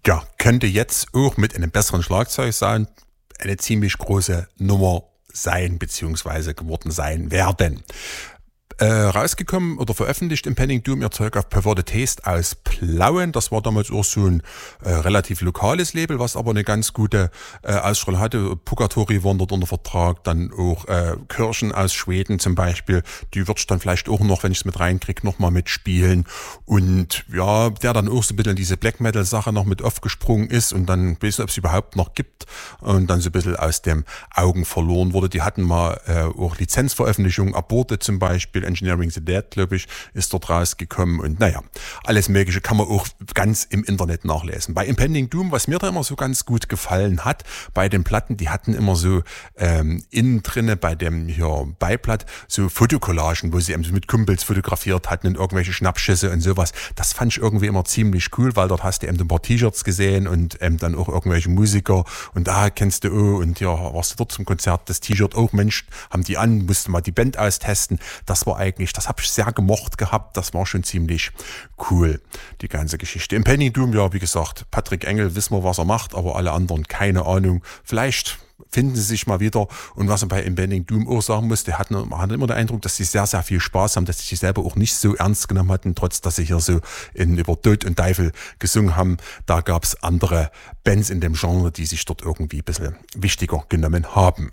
ja, könnte jetzt auch mit einem besseren Schlagzeugsound eine ziemlich große Nummer sein, beziehungsweise geworden sein werden. Rausgekommen oder veröffentlicht Impending Doom ihr Zeug auf Perverted Taste aus Plauen. Das war damals auch so ein relativ lokales Label, was aber eine ganz gute Ausstrahlung hatte. Purgatory waren dort unter Vertrag, dann auch Kirchen aus Schweden zum Beispiel. Die würde ich dann vielleicht auch noch, wenn ich es mit reinkriege, nochmal mitspielen. Und ja, der dann auch so ein bisschen in diese Black Metal Sache noch mit aufgesprungen ist und dann, weiß nicht, ob es überhaupt noch gibt, und dann so ein bisschen aus den Augen verloren wurde. Die hatten mal auch Lizenzveröffentlichungen, Aborte zum Beispiel, Engineering the Dead, glaube ich, ist dort rausgekommen und naja, alles Mögliche kann man auch ganz im Internet nachlesen. Bei Impending Doom, was mir da immer so ganz gut gefallen hat, bei den Platten, die hatten immer so innen drinne bei dem hier Beiblatt so Fotokollagen, wo sie eben so mit Kumpels fotografiert hatten und irgendwelche Schnappschüsse und sowas. Das fand ich irgendwie immer ziemlich cool, weil dort hast du eben ein paar T-Shirts gesehen und dann auch irgendwelche Musiker und da kennst du und ja, warst du dort zum Konzert, das T-Shirt, auch Mensch, haben die an, musste mal die Band austesten. Das war eigentlich, das habe ich sehr gemocht gehabt, das war schon ziemlich cool, die ganze Geschichte. Impending Doom, ja, wie gesagt, Patrick Engel, wissen wir, was er macht, aber alle anderen, keine Ahnung. Vielleicht finden sie sich mal wieder. Und was man bei Impending Doom auch sagen muss, man hat immer den Eindruck, dass sie sehr, sehr viel Spaß haben, dass sie sich selber auch nicht so ernst genommen hatten, trotz dass sie hier so über Tod und Teufel gesungen haben. Da gab es andere Bands in dem Genre, die sich dort irgendwie ein bisschen wichtiger genommen haben.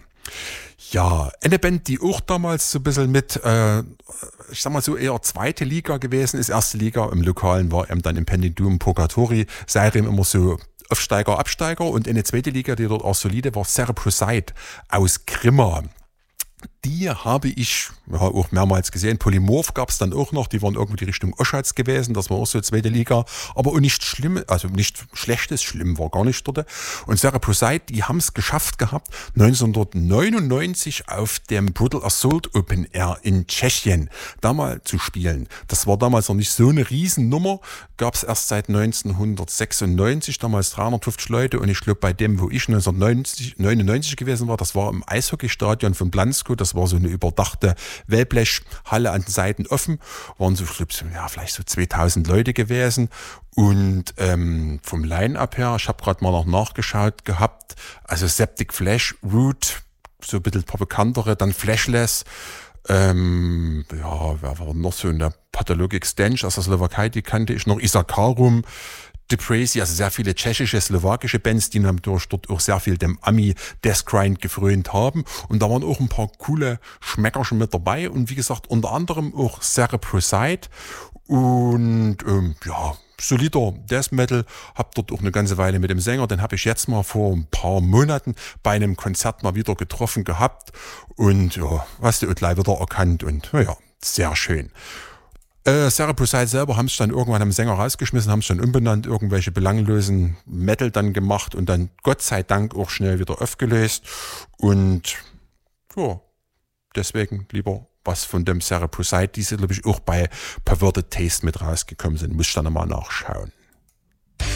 Ja, eine Band, die auch damals so ein bisschen mit, ich sag mal so eher zweite Liga gewesen ist. Erste Liga im Lokalen war eben dann Impending Doom, Purgatory, seitdem immer so Aufsteiger, Absteiger, und eine zweite Liga, die dort auch solide war, Cerebrosite aus Grimma. Die habe ich ja auch mehrmals gesehen. Polymorph gab es dann auch noch, die waren irgendwie die Richtung Oschatz gewesen, das war auch so zweite Liga, aber auch nicht schlimm, also nicht schlechtes, schlimm war gar nicht dort. Und Cerebrosite, die haben es geschafft gehabt, 1999 auf dem Brutal Assault Open Air in Tschechien da mal zu spielen. Das war damals noch nicht so eine Riesennummer, gab es erst seit 1996, damals 350 Leute, und ich glaube bei dem, wo ich 1999 gewesen war, das war im Eishockeystadion von Blansko, das war so eine überdachte Wellblechhalle an den Seiten offen, waren so, ich glaube, ja, vielleicht so 2000 Leute gewesen. Und vom Line-Up her, ich habe gerade mal noch nachgeschaut gehabt, also Septic Flesh, Root, so ein bisschen ein paar bekanntere, dann Fleshless, ja, wer war noch so in der Pathologic Stench aus der Slowakei, die kannte ich noch, Isakarum, Deprazy, also sehr viele tschechische, slowakische Bands, die natürlich dort auch sehr viel dem Ami-Deathgrind gefrönt haben. Und da waren auch ein paar coole Schmecker schon mit dabei. Und wie gesagt, unter anderem auch Cerebrosite und ja, solider Death Metal. Hab dort auch eine ganze Weile mit dem Sänger, den habe ich jetzt mal vor ein paar Monaten bei einem Konzert mal wieder getroffen gehabt. Und ja, hast du gleich wieder erkannt und ja, sehr schön. Cerebrosite selber haben es dann irgendwann am Sänger rausgeschmissen, haben es dann umbenannt, irgendwelche belanglosen Metal dann gemacht und dann Gott sei Dank auch schnell wieder aufgelöst. Und ja, deswegen lieber was von dem Cerebrosite, die sind, glaube ich, auch bei Perverted Taste mit rausgekommen sind. Muss ich dann nochmal nachschauen.